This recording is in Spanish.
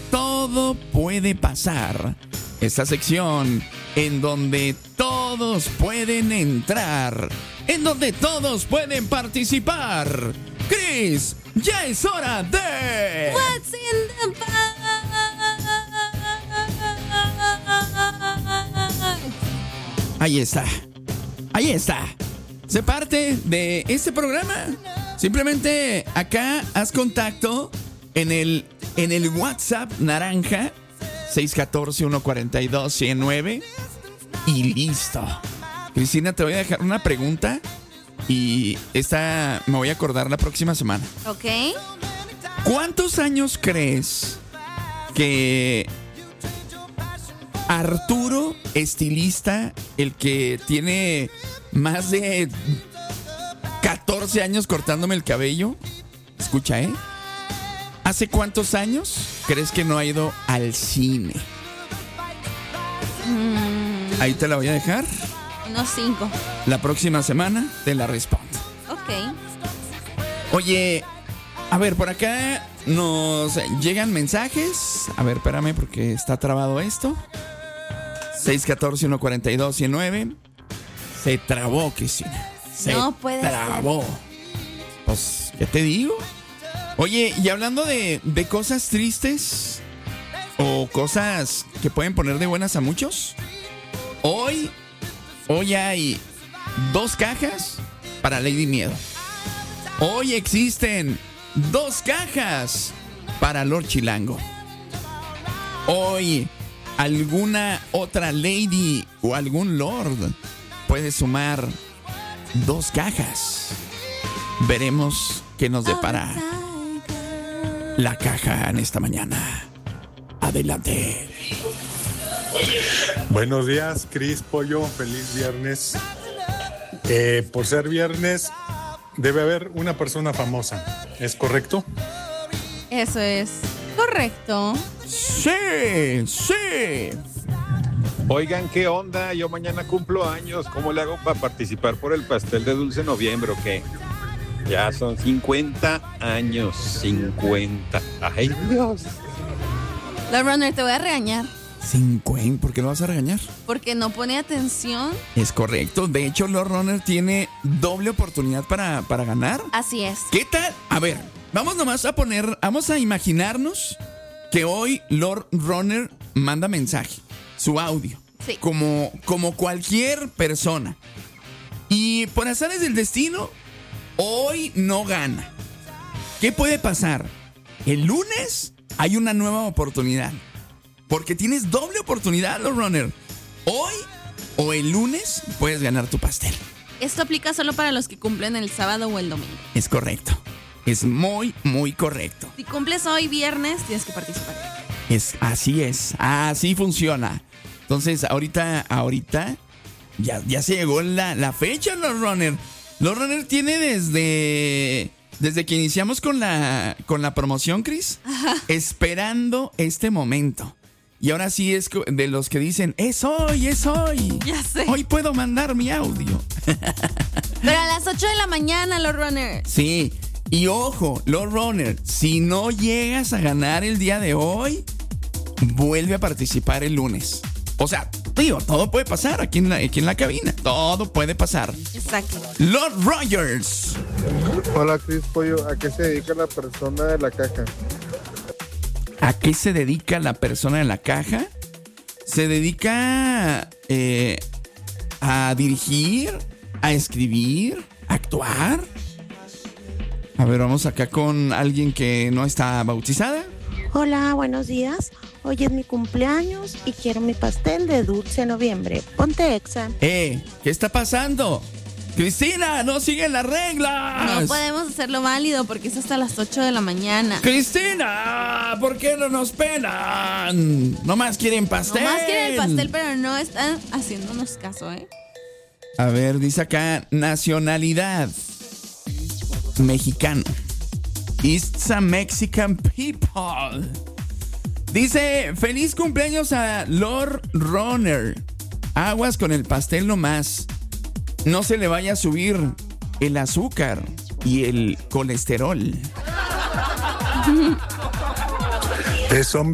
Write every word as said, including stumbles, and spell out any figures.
todo puede pasar. Esta sección en donde todos pueden entrar, en donde todos pueden participar. Chris, ya es hora de... What's in the box? Ahí está, ahí está. Se parte de este programa. Simplemente acá haz contacto en el, en el WhatsApp naranja seis uno cuatro, uno cuatro dos, uno cero nueve y listo. Cristina, te voy a dejar una pregunta y esta me voy a acordar la próxima semana. Ok. ¿Cuántos años crees que Arturo, estilista, el que tiene más de catorce años cortándome el cabello, escucha, ¿eh? ¿Hace cuántos años crees que no ha ido al cine? Mm. Ahí te la voy a dejar. Unos cinco. La próxima semana te la respondo. Ok. Oye, a ver, por acá nos llegan mensajes. A ver, espérame porque está trabado esto. seis uno cuatro, uno cuatro dos, uno cero nueve. Se trabó, Cristina. Se no puede trabó. ser. Pues, ¿qué te digo? Oye, y hablando de, de cosas tristes o cosas que pueden poner de buenas a muchos, hoy, hoy hay dos cajas para Lady Miedo. Hoy existen dos cajas para Lord Chilango. Hoy alguna otra lady o algún lord puede sumar dos cajas. Veremos qué nos depara la caja en esta mañana. Adelante. Buenos días, Cris Pollo. Feliz viernes. Eh, por ser viernes, debe haber una persona famosa. ¿Es correcto? Eso es correcto. Sí, sí. Oigan, ¿qué onda? Yo mañana cumplo años. ¿Cómo le hago para participar por el pastel de dulce noviembre o qué? Ya son cincuenta años. cincuenta. ¡Ay, Dios! Lord Runner, te voy a regañar. cincuenta, ¿por qué lo vas a regañar? Porque no pone atención. Es correcto. De hecho, Lord Runner tiene doble oportunidad para, para ganar. Así es. ¿Qué tal? A ver, vamos nomás a poner, vamos a imaginarnos que hoy Lord Runner manda mensaje, su audio, sí. como, como cualquier persona. Y por azares del destino, hoy no gana. ¿Qué puede pasar? El lunes hay una nueva oportunidad. Porque tienes doble oportunidad, Lord Runner. Hoy o el lunes puedes ganar tu pastel. Esto aplica solo para los que cumplen el sábado o el domingo. Es correcto. Es muy, muy correcto. Si cumples hoy viernes, tienes que participar. Es, así es. Así funciona. Entonces, ahorita, ahorita, ya, ya se llegó la, la fecha, Lord Runner. Lord Runner tiene desde... Desde que iniciamos con la, con la promoción, Chris, ajá, esperando este momento. Y ahora sí es de los que dicen, es hoy, es hoy. Ya sé. Hoy puedo mandar mi audio. Pero a las ocho de la mañana, Lord Runner. Sí. Y ojo, Lord Runner, si no llegas a ganar el día de hoy, vuelve a participar el lunes. O sea, tío, todo puede pasar aquí en la, aquí en la cabina. Todo puede pasar. Exacto. Lord Rogers. Hola, Cris Pollo. ¿A qué se dedica la persona de la caja? ¿A qué se dedica la persona de la caja? Se dedica eh, a dirigir, a escribir, a actuar. A ver, vamos acá con alguien que no está bautizada. Hola, buenos días. Hoy es mi cumpleaños y quiero mi pastel de dulce noviembre. Ponte Exa. Eh, ¿qué está pasando? Cristina, no siguen las reglas. No podemos hacerlo válido porque es hasta las ocho de la mañana. Cristina, ¿por qué no nos pelan? Nomás quieren pastel. Nomás quieren el pastel, pero no están haciéndonos caso, ¿eh? A ver, dice acá, nacionalidad mexicano. It's a Mexican people. Dice, feliz cumpleaños a Lord Runner. Aguas con el pastel nomás. No se le vaya a subir el azúcar y el colesterol. Es hombre.